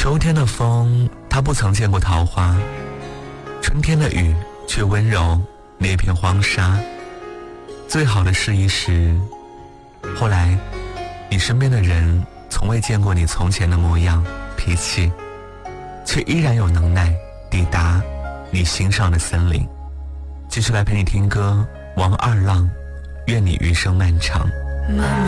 秋天的风，它不曾见过桃花；春天的雨，却温柔那片荒沙。最好的试一时，后来你身边的人从未见过你从前的模样脾气，却依然有能耐抵达你心上的森林。继续来陪你听歌，王二浪，愿你余生漫长。